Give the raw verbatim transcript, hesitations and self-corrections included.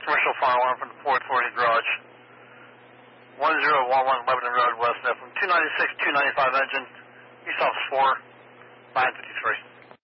Commercial fire alarm from the Port Authority Garage. one zero one one Lebanon Road, West F M. two ninety-six, two ninety-five engine. East Office four, nine fifty-three.